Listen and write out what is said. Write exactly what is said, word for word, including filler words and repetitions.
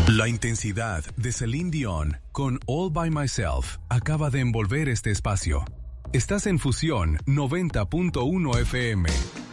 La intensidad de Celine Dion con All By Myself acaba de envolver este espacio. Estás en Fusión noventa punto uno F M.